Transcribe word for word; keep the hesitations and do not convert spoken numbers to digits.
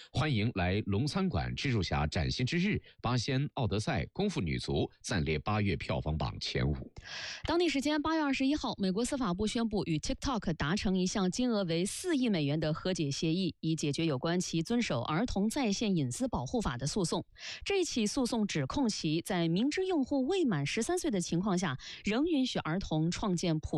欢迎来龙餐馆蜘蛛侠崭新之日，八仙奥德赛功夫女足暂列八月票房榜前五。 当地时间八月二十一号，美国司法部宣布与 TikTok 达成一项金额为四亿美元的和解协议，以解决有关其遵守儿童在线隐私保护法的诉讼。这起诉讼指控其在明知用户未满十三岁的情况下，仍允许儿童创建普